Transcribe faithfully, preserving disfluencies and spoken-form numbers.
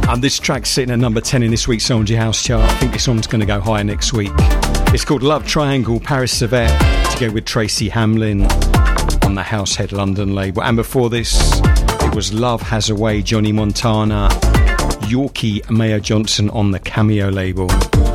And this track's sitting at number ten in this week's Soul Energy House chart. I think this one's going to go higher next week. It's called Love Triangle, Paris Savette, together with Tracy Hamlin on the Househead London label. And before this, it was Love Has a Way, Johnny Montana, Yorkie Mayer Johnson on the Cameo label.